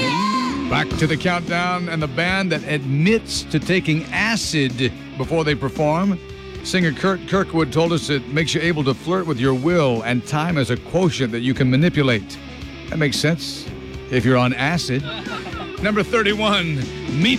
Back to the countdown and the band that admits to taking acid before they perform. Singer Kurt Kirkwood told us it makes you able to flirt with your will and time as a quotient that you can manipulate. That makes sense if you're on acid. Number 31, Meet